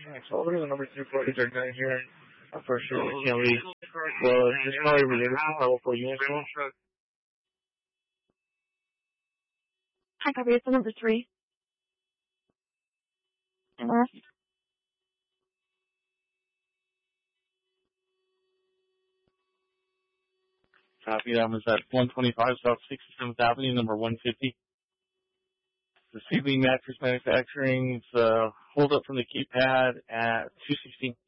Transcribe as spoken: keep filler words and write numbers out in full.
So over to the number three forty third nine here. For sure, we can't leave. Well, just probably related to how for you as well. Hi, copy. It's the number three. And last. Copy. That was at one twenty-five South sixty-seventh Avenue, number one fifty. The Sealing Mattress Manufacturing. It's uh, hold up from the keypad at two sixteen.